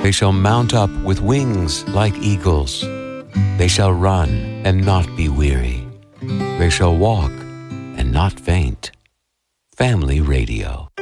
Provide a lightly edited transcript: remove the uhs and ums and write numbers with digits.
They shall mount up with wings like eagles. They shall run and not be weary. They shall walk and not faint. Family Radio.